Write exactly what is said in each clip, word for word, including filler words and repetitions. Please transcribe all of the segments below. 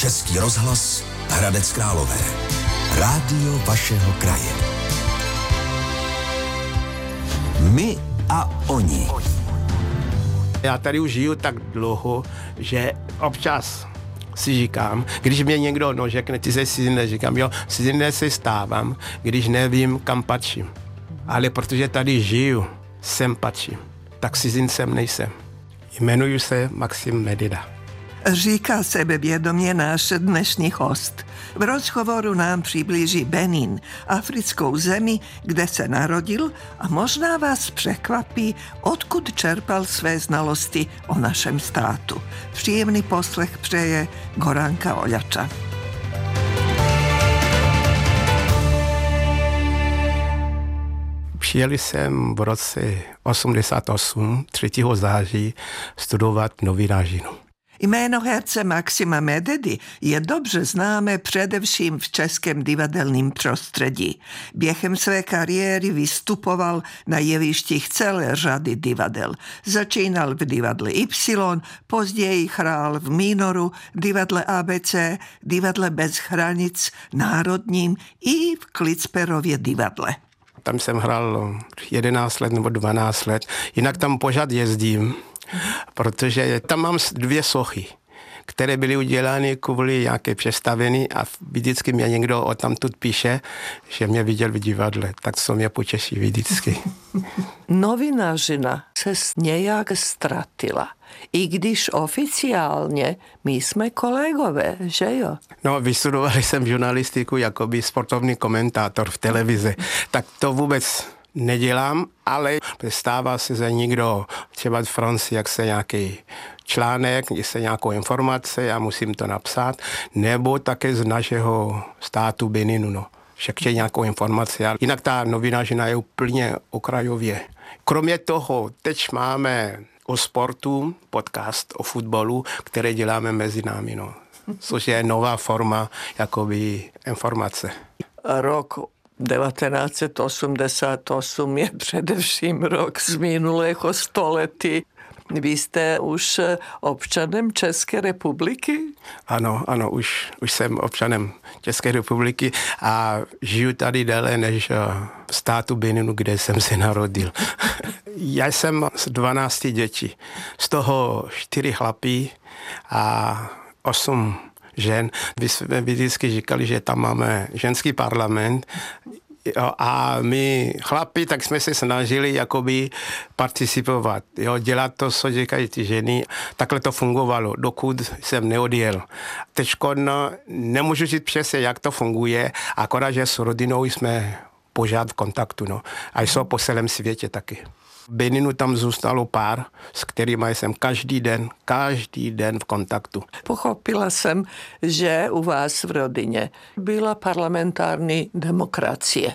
Český rozhlas Hradec Králové. Rádio vašeho kraje. My a oni. Já tady už žiju tak dlouho, že občas si říkám, když mě někdo no, řekne, ty jsi cizinec, říkám, jo, cizinec se stávám, když nevím, kam patřím. Ale protože tady žiju, sem patřím, tak cizincem nejsem. Jmenuji se Maxim Medida. Říká sebevědomě náš dnešní host. V rozhovoru nám přiblíží Benin, africkou zemi, kde se narodil a možná vás překvapí, odkud čerpal své znalosti o našem státu. Příjemný poslech přeje Goranka Oljača. Přijeli jsem v roce osmdesát osm, třetího září, studovat novinařinu. Jméno herce Maxima Mededy je dobře známé především v českém divadelním prostředí. Během své kariéry vystupoval na jevištích celé řady divadel. Začínal v divadle Y, později hrál v Minoru, divadle A B C, divadle Bez hranic, Národním i v Klicperově divadle. Tam jsem hrál jedenáct let nebo dvanáct let, jinak tam pořád jezdím, protože tam mám dvě sochy, které byly udělány kvůli nějaké představení a vždycky mě někdo o tamtud píše, že mě viděl v divadle, tak to mě potěší vždycky. Novinařina se nějak ztratila, i když oficiálně my jsme kolegové, že jo? No, vystudovali jsem žurnalistiku jakoby sportovní komentátor v televizi, tak to vůbec nedělám, ale stává se, že někdo třeba v Francii, jak se nějaký článek, se nějakou informace, já musím to napsat, nebo také z našeho státu Beninu, no. Však je nějakou informaci, ale jinak ta novinařina je úplně okrajově. Kromě toho, teď máme o sportu podcast o fotbalu, které děláme mezi námi, no. Což je nová forma jakoby informace. Rok devatenáct set osmdesát osm je především rok z minulého století. Vy jste už občanem České republiky? Ano, ano, už, už jsem občanem České republiky a žiju tady déle než v státu Beninu, kde jsem se narodil. Já jsem z dvanácti dětí, z toho čtyři chlapí a osm žen. Vy jsme vždycky říkali, že tam máme ženský parlament jo, a my chlapi, tak jsme se snažili jakoby participovat, jo, dělat to, co říkají ty ženy. Takhle to fungovalo, dokud jsem neodjel. Teďko no, nemůžu říct přesně, jak to funguje, akorát, že s rodinou jsme pořád v kontaktu, no. A jsou po celém světě taky. V Beninu tam zůstalo pár, s kterými jsem každý den, každý den v kontaktu. Pochopila jsem, že u vás v rodině byla parlamentární demokracie.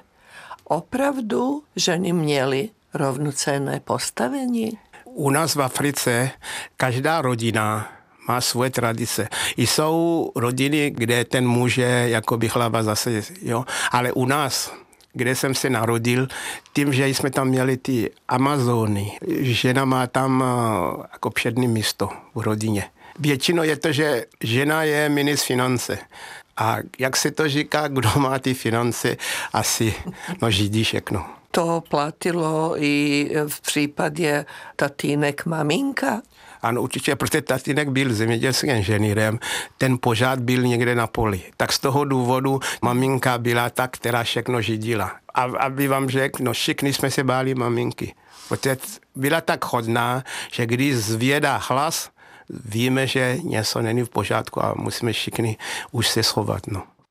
Opravdu ženy měly rovnocenné postavení? U nás v Africe každá rodina má svoje tradice. Jsou rodiny, kde ten muž je jakoby hlava zase, jo, ale u nás, kde jsem se narodil, tím, že jsme tam měli ty Amazony. Žena má tam jako přední místo v rodině. Většinou je to, že žena je ministr finance. A jak se to říká, kdo má ty finance, asi no židí všechno. To platilo i v případě tatínek maminka? Ano, určitě, protože tatínek byl zemědělským inženýrem, ten pořád byl někde na poli. Tak z toho důvodu maminka byla ta, která všechno řídila. A aby vám řekl, no všichni jsme se báli maminky. Protože byla tak hodná, že když zvědá hlas, víme, že něco není v pořádku a musíme všichni už se schovat, no.